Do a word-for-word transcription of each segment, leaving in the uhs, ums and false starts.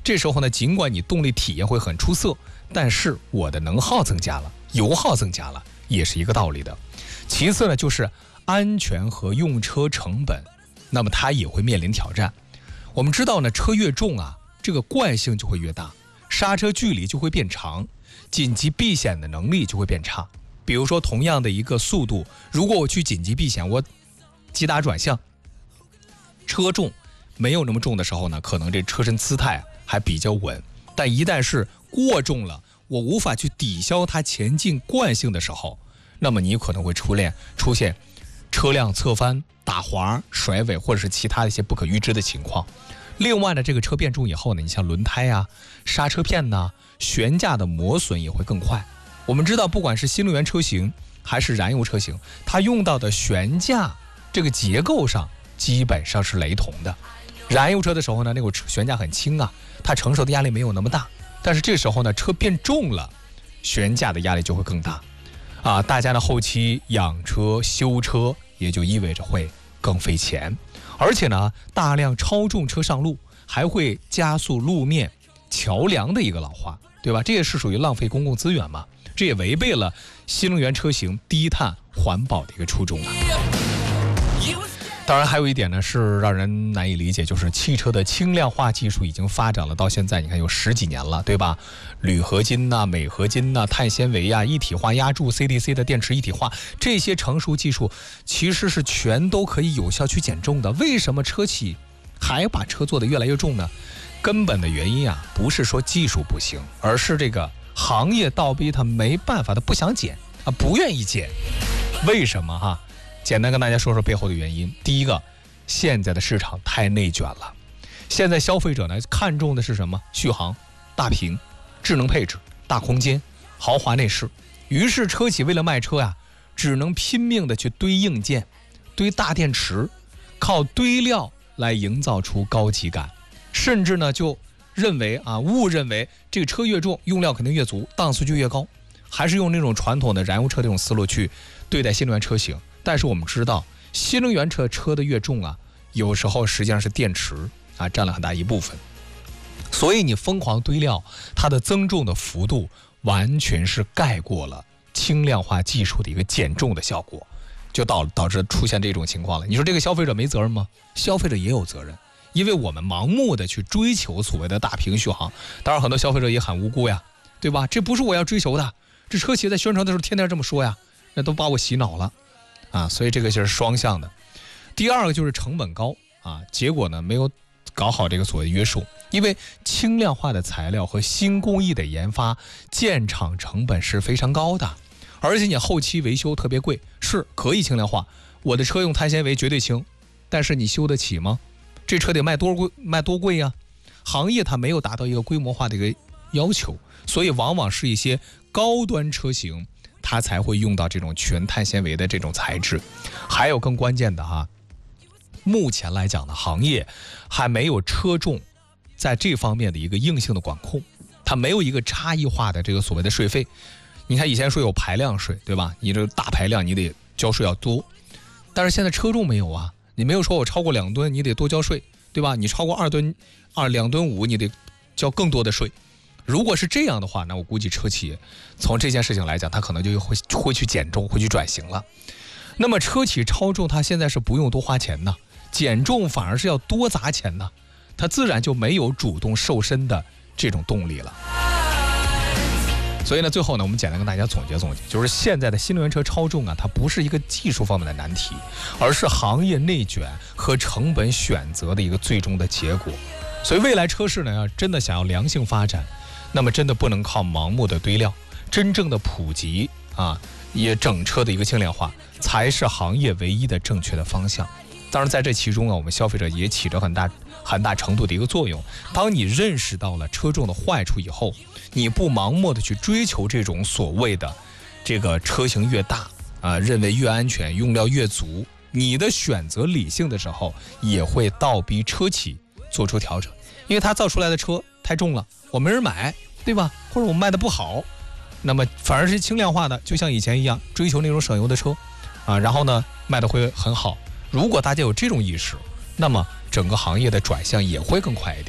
这时候呢，尽管你动力体验会很出色，但是我的能耗增加了，油耗增加了，也是一个道理的。其次呢，就是安全和用车成本，那么它也会面临挑战。我们知道呢，车越重啊，这个惯性就会越大，刹车距离就会变长，紧急避险的能力就会变差。比如说同样的一个速度，如果我去紧急避险，我急打转向，车重没有那么重的时候呢，可能这车身姿态还比较稳，但一旦是过重了，我无法去抵消它前进惯性的时候，那么你可能会出现出现车辆侧翻、打滑、甩尾，或者是其他的一些不可预知的情况。另外呢，这个车变重以后呢，你像轮胎啊、刹车片呐、悬架的磨损也会更快。我们知道，不管是新能源车型还是燃油车型，它用到的悬架这个结构上基本上是雷同的。燃油车的时候呢，那个悬架很轻啊，它承受的压力没有那么大。但是这时候呢，车变重了，悬架的压力就会更大啊。大家的后期养车、修车也就意味着会更费钱，而且呢，大量超重车上路还会加速路面、桥梁的一个老化，对吧？这也是属于浪费公共资源嘛。这也违背了新能源车型低碳环保的一个初衷啊。当然还有一点呢，是让人难以理解，就是汽车的轻量化技术已经发展了到现在，你看有十几年了，对吧？铝合金呐、啊、镁合金呐、啊、碳纤维呀、啊、一体化压铸 C D C 的电池一体化，这些成熟技术其实是全都可以有效去减重的。为什么车企还把车做得越来越重呢？根本的原因啊，不是说技术不行，而是这个行业倒逼他没办法，他不想减啊，不愿意减。为什么哈？简单跟大家说说背后的原因。第一个，现在的市场太内卷了。现在消费者呢看重的是什么？续航、大屏、智能配置、大空间、豪华内饰。于是车企为了卖车呀，只能拼命的去堆硬件、堆大电池，靠堆料来营造出高级感，甚至呢就认为啊，误认为这个车越重，用料肯定越足，档次就越高，还是用那种传统的燃油车这种思路去对待新能源车型。但是我们知道，新能源车车的越重啊，有时候实际上是电池啊占了很大一部分，所以你疯狂堆料，它的增重的幅度完全是盖过了轻量化技术的一个减重的效果，就导导致出现这种情况了。你说这个消费者没责任吗？消费者也有责任，因为我们盲目的去追求所谓的大屏续航，当然很多消费者也很无辜呀，对吧？这不是我要追求的，这车企在宣传的时候天天这么说呀，那都把我洗脑了啊，所以这个就是双向的。第二个就是成本高啊，结果呢没有搞好这个所谓的约束，因为轻量化的材料和新工艺的研发，建厂成本是非常高的，而且你后期维修特别贵，是可以轻量化，我的车用碳纤维绝对轻，但是你修得起吗？这车得卖多贵卖多贵呀？行业它没有达到一个规模化的一个要求，所以往往是一些高端车型它才会用到这种全碳纤维的这种材质。还有更关键的哈，目前来讲呢，行业还没有车重在这方面的一个硬性的管控，它没有一个差异化的这个所谓的税费。你看以前说有排量税，对吧？你这大排量你得交税要多，但是现在车重没有啊，你没有说我超过两吨你得多交税，对吧？你超过二吨二两吨五你得交更多的税。如果是这样的话，那我估计车企从这件事情来讲，它可能就会会去减重，会去转型了。那么车企超重，它现在是不用多花钱呢，减重反而是要多砸钱呢，它自然就没有主动瘦身的这种动力了。所以呢，最后呢，我们简单跟大家总结总结，就是现在的新能源车超重啊，它不是一个技术方面的难题，而是行业内卷和成本选择的一个最终的结果。所以未来车市呢，要真的想要良性发展，那么真的不能靠盲目的堆料，真正的普及啊，也整车的一个轻量化，才是行业唯一的正确的方向。当然在这其中啊，我们消费者也起着很大很大程度的一个作用。当你认识到了车重的坏处以后，你不盲目的去追求这种所谓的这个车型越大啊，认为越安全，用料越足，你的选择理性的时候，也会倒逼车企做出调整，因为它造出来的车太重了，我没人买，对吧？或者我卖的不好，那么反而是轻量化的，就像以前一样追求那种省油的车啊，然后呢卖的会很好。如果大家有这种意识，那么整个行业的转向也会更快一点。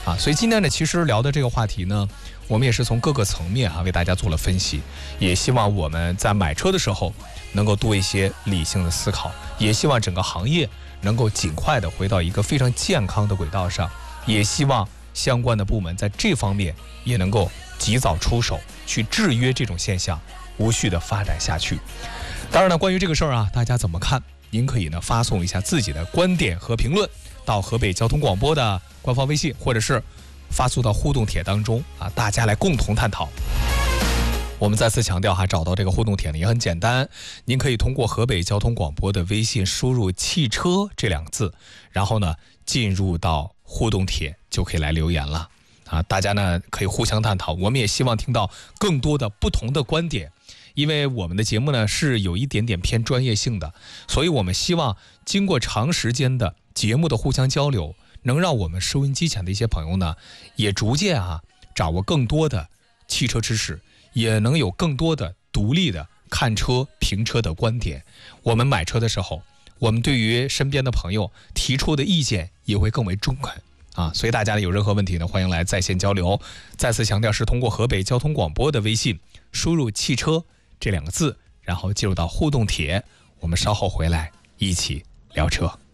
啊。所以今天呢，其实聊的这个话题呢，我们也是从各个层面啊为大家做了分析，也希望我们在买车的时候能够多一些理性的思考，也希望整个行业能够尽快的回到一个非常健康的轨道上，也希望相关的部门在这方面也能够及早出手，去制约这种现象无序的发展下去。当然呢，关于这个事儿啊，大家怎么看？您可以呢发送一下自己的观点和评论到河北交通广播的官方微信，或者是发送到互动帖当中啊，大家来共同探讨。我们再次强调哈，找到这个互动帖呢也很简单，您可以通过河北交通广播的微信输入汽车这两个字，然后呢进入到互动帖就可以来留言了啊。大家呢可以互相探讨，我们也希望听到更多的不同的观点，因为我们的节目呢是有一点点偏专业性的，所以我们希望经过长时间的节目的互相交流，能让我们收音机前的一些朋友呢也逐渐啊掌握更多的汽车知识，也能有更多的独立的看车评车的观点。我们买车的时候，我们对于身边的朋友提出的意见也会更为中肯啊。所以大家有任何问题呢，欢迎来在线交流。再次强调是通过河北交通广播的微信输入汽车这两个字，然后进入到互动帖，我们稍后回来一起聊车。